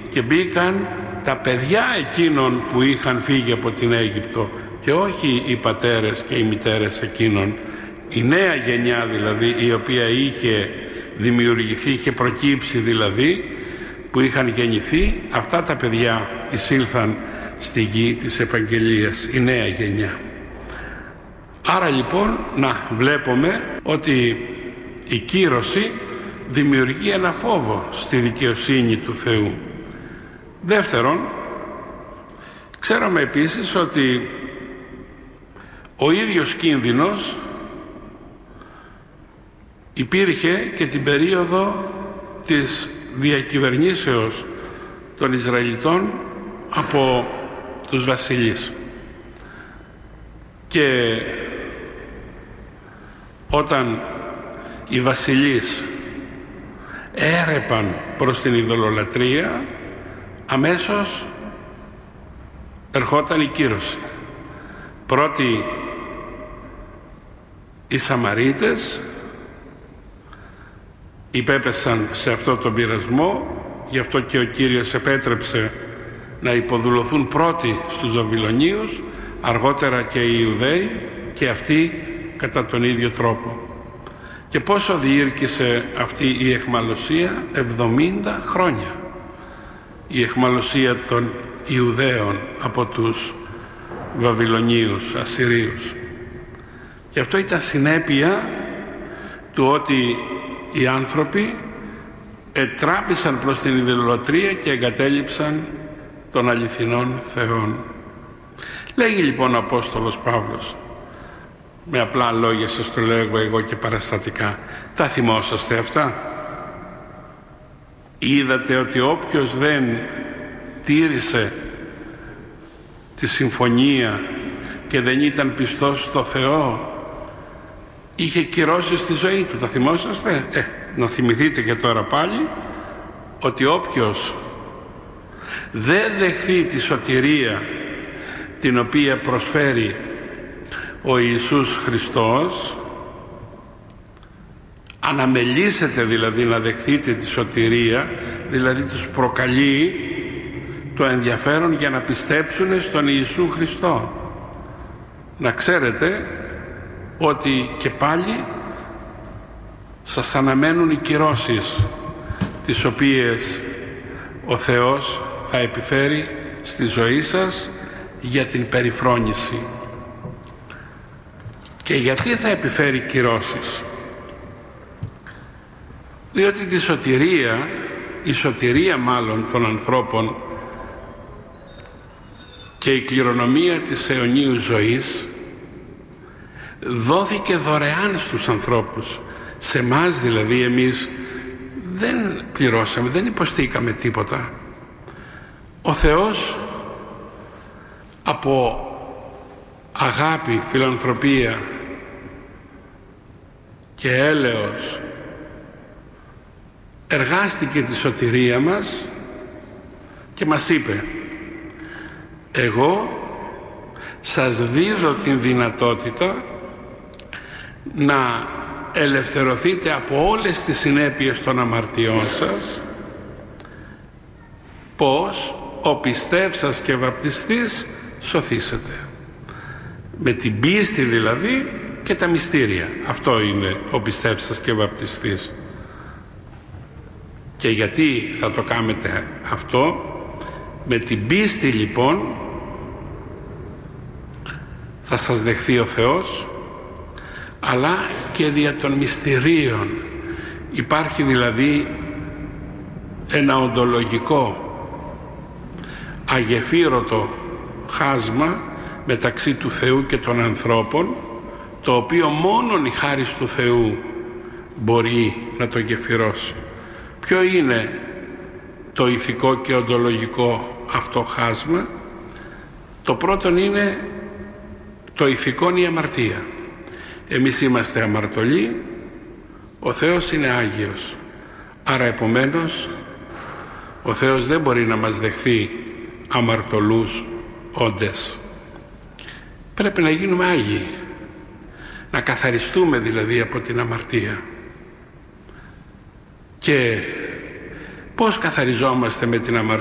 και μπήκαν τα παιδιά εκείνων που είχαν φύγει από την Αίγυπτο και όχι οι πατέρες και οι μητέρες εκείνων, η νέα γενιά δηλαδή, η οποία είχε δημιουργηθεί, είχε προκύψει δηλαδή, που είχαν γεννηθεί, αυτά τα παιδιά εισήλθαν στη γη της Ευαγγελίας, η νέα γενιά. Άρα λοιπόν να βλέπουμε ότι η κύρωση δημιουργεί ένα φόβο στη δικαιοσύνη του Θεού. Δεύτερον, ξέρουμε επίσης ότι ο ίδιος κίνδυνος υπήρχε και την περίοδο της διακυβερνήσεως των Ισραηλιτών από τους βασιλείς. Και όταν οι βασιλείς έρεπαν προς την ειδωλολατρία, αμέσως ερχόταν η κύρωση. Πρώτοι οι Σαμαρίτες υπέπεσαν σε αυτό τον πειρασμό, γι' αυτό και ο Κύριος επέτρεψε να υποδουλωθούν πρώτοι στους Βαβυλωνίους, αργότερα και οι Ιουδαίοι και αυτοί κατά τον ίδιο τρόπο. Και πόσο διήρκησε αυτή η εχμαλωσία? 70 χρόνια. Η εχμαλωσία των Ιουδαίων από τους Βαβυλωνίους, Ασσυρίους. Και αυτό ήταν συνέπεια του ότι οι άνθρωποι ετράπησαν προς την ειδωλολατρία και εγκατέλειψαν των αληθινών Θεών. Λέγει λοιπόν ο Απόστολος Παύλος, με απλά λόγια σας το λέγω εγώ και παραστατικά, τα θυμόσαστε αυτά? Είδατε ότι όποιος δεν τήρησε τη συμφωνία και δεν ήταν πιστός στο Θεό, είχε κυρώσει στη ζωή του, τα θυμόσαστε? Να θυμηθείτε και τώρα πάλι ότι όποιος δεν δεχθεί τη σωτηρία την οποία προσφέρει ο Ιησούς Χριστός, αναμελήσετε δηλαδή να δεχθείτε τη σωτηρία, δηλαδή τους προκαλεί το ενδιαφέρον για να πιστέψουν στον Ιησού Χριστό. Να ξέρετε ότι και πάλι σας αναμένουν οι κυρώσεις τις οποίες ο Θεός θα επιφέρει στη ζωή σας για την περιφρόνηση. Και γιατί θα επιφέρει κυρώσεις? Διότι η σωτηρία μάλλον των ανθρώπων και η κληρονομία της αιωνίου ζωής δόθηκε δωρεάν στους ανθρώπους. Σε εμάς δηλαδή, εμείς δεν πληρώσαμε, δεν υποστήκαμε τίποτα. Ο Θεός από αγάπη, φιλανθρωπία και έλεος εργάστηκε τη σωτηρία μας και μας είπε, εγώ σας δίδω την δυνατότητα να ελευθερωθείτε από όλες τις συνέπειες των αμαρτιών σας. Πώς? Ο πιστεύσας και βαπτιστής σωθήσετε. Με την πίστη δηλαδή και τα μυστήρια. Αυτό είναι ο πιστεύσας και βαπτιστής. Και γιατί θα το κάνετε αυτό? Με την πίστη λοιπόν θα σας δεχθεί ο Θεός, αλλά και δια των μυστηρίων. Υπάρχει δηλαδή ένα οντολογικό αγεφύρωτο χάσμα μεταξύ του Θεού και των ανθρώπων, το οποίο μόνον η χάρις του Θεού μπορεί να το γεφυρώσει. Ποιο είναι το ηθικό και οντολογικό αυτό χάσμα? Το πρώτον είναι το ηθικό, η αμαρτία. Εμείς είμαστε αμαρτωλοί, ο Θεός είναι Άγιος. Άρα επομένως ο Θεός δεν μπορεί να μας δεχθεί αμαρτωλούς όντες. Πρέπει να γίνουμε Άγιοι, να καθαριστούμε δηλαδή από την αμαρτία. Και πώς καθαριζόμαστε με την αμαρτία?